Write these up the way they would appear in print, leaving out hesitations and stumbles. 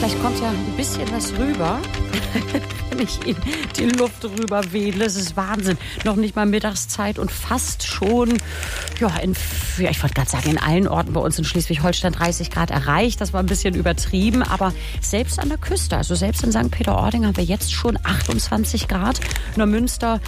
Vielleicht kommt ja ein bisschen was rüber, wenn ich in die Luft rüber wedle. Es ist Wahnsinn. Noch nicht mal Mittagszeit und fast schon, ich wollte gerade sagen, in allen Orten bei uns in Schleswig-Holstein 30 Grad erreicht. Das war ein bisschen übertrieben, aber selbst an der Küste, also selbst in St. Peter-Ording haben wir jetzt schon 28 Grad. In Neumünster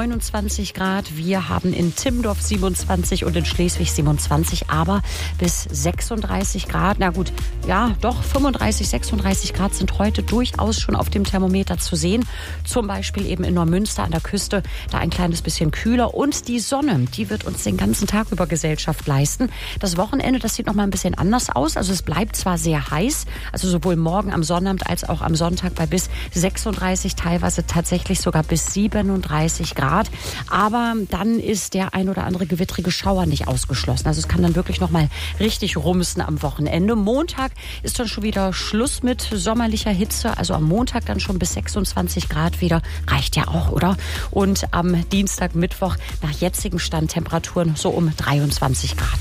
29 Grad. Wir haben in Timmendorf 27 und in Schleswig 27, aber bis 36 Grad. Na gut, ja, doch 35, 36 Grad sind heute durchaus schon auf dem Thermometer zu sehen. Zum Beispiel eben in Neumünster an der Küste, da ein kleines bisschen kühler. Und die Sonne, die wird uns den ganzen Tag über Gesellschaft leisten. Das Wochenende, das sieht noch mal ein bisschen anders aus. Also es bleibt zwar sehr heiß, also sowohl morgen am Sonnabend als auch am Sonntag bei bis 36, teilweise tatsächlich sogar bis 37 Grad. Aber dann ist der ein oder andere gewittrige Schauer nicht ausgeschlossen. Also es kann dann wirklich noch mal richtig rumsen am Wochenende. Montag ist dann schon wieder Schluss mit sommerlicher Hitze. Also am Montag dann schon bis 26 Grad wieder. Reicht ja auch, oder? Und am Dienstag, Mittwoch nach jetzigem Stand Temperaturen so um 23 Grad.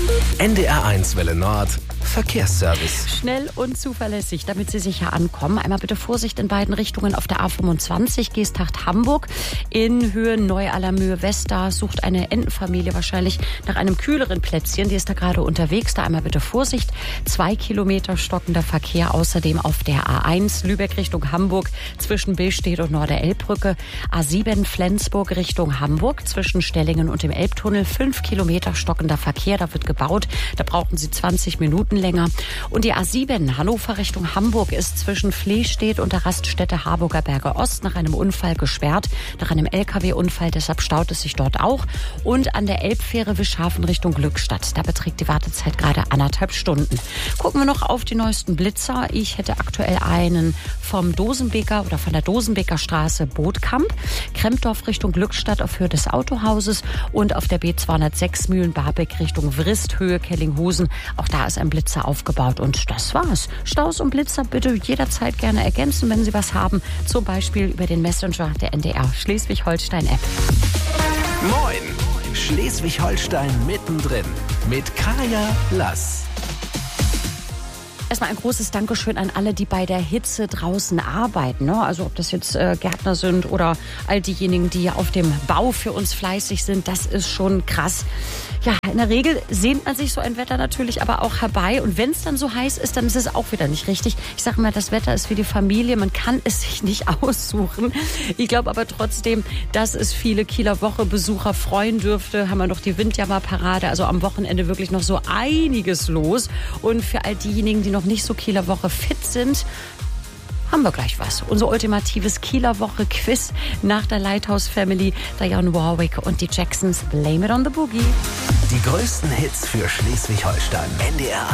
NDR1 Welle Nord Verkehrsservice. Schnell und zuverlässig, damit Sie sicher ankommen. Einmal bitte Vorsicht in beiden Richtungen auf der A25, Geesthacht-Hamburg. In Höhe Neu-Allermühe-West, da sucht eine Entenfamilie wahrscheinlich nach einem kühleren Plätzchen. Die ist da gerade unterwegs. Da einmal bitte Vorsicht. 2 Kilometer stockender Verkehr. Außerdem auf der A1 Lübeck Richtung Hamburg zwischen Billstedt und Norderelbbrücke. A7 Flensburg Richtung Hamburg zwischen Stellingen und dem Elbtunnel. 5 Kilometer stockender Verkehr. Da wird gebaut. Da brauchen Sie 20 Minuten länger. Und die A7 Hannover Richtung Hamburg ist zwischen Flehstedt und der Raststätte Harburger Berge Ost nach einem Unfall gesperrt. Nach einem LKW-Unfall, deshalb staut es sich dort auch. Und an der Elbfähre Wischhafen Richtung Glückstadt. Da beträgt die Wartezeit gerade 1,5 Stunden. Gucken wir noch auf die neuesten Blitzer. Ich hätte aktuell einen vom Dosenbeker oder von der Dosenbeker Straße Bootkamp. Krempdorf Richtung Glückstadt auf Höhe des Autohauses und auf der B206 Mühlen-Barbeck Richtung Vrist, Höhe Kellinghusen. Auch da ist ein Blitzer aufgebaut und das war's. Staus und Blitzer bitte jederzeit gerne ergänzen, wenn Sie was haben. Zum Beispiel über den Messenger der NDR Schleswig-Holstein-App. Moin! Schleswig-Holstein mittendrin mit Kaya Lass. Erstmal ein großes Dankeschön an alle, die bei der Hitze draußen arbeiten. Also ob das jetzt Gärtner sind oder all diejenigen, die auf dem Bau für uns fleißig sind. Das ist schon krass. Ja, in der Regel sehnt man sich so ein Wetter natürlich aber auch herbei. Und wenn es dann so heiß ist, dann ist es auch wieder nicht richtig. Ich sage mal, das Wetter ist wie die Familie. Man kann es sich nicht aussuchen. Ich glaube aber trotzdem, dass es viele Kieler Woche-Besucher freuen dürfte. Haben wir noch die Windjammerparade. Also am Wochenende wirklich noch so einiges los. Und für all diejenigen, die noch nicht so Kieler Woche fit sind, haben wir gleich was. Unser ultimatives Kieler Woche-Quiz nach der Lighthouse Family, Dionne Warwick und die Jacksons Blame It on the Boogie. Die größten Hits für Schleswig-Holstein. NDR